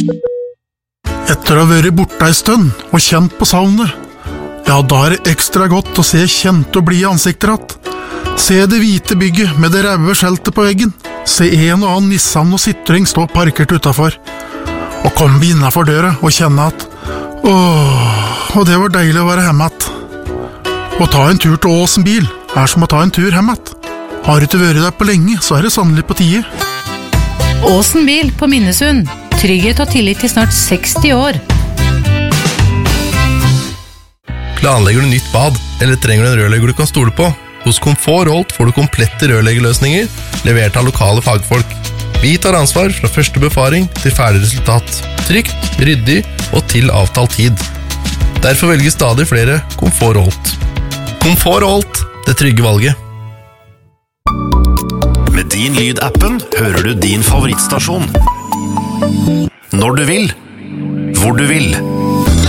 Etter å ha vært borte en stund og kjent på savnet, ja, da det ekstra godt å se kjente og blide ansikter att. Se det hvite bygget med det røde skjeltet på veggen. Se en og annen Nissan og Citroën stå parkert utenfor. Og komme vi innenfor døra og kjenne at og det var deilig å være hjemme att. Å ta en tur til Åsen bil som å ta en tur hjemme att. Har du ikke vært der på lenge, så det sannelig på tide. Åsen bil på Minnesund. Trygghet og tillit i snart 60 år. Planlegger du nytt bad, eller trenger du en rørlegger du kan stole på? Hos Komfort Holt får du komplette rørleggerløsninger, levert av lokale fagfolk. Vi tar ansvar fra første befaring til ferdig resultat. Trygt, ryddig og til avtalt tid. Derfor velger stadig flere Komfort Holt. Komfort Holt, det trygge valget. Med din Lyd-appen hører du din favorittstasjon. Når du vil, hvor du vil.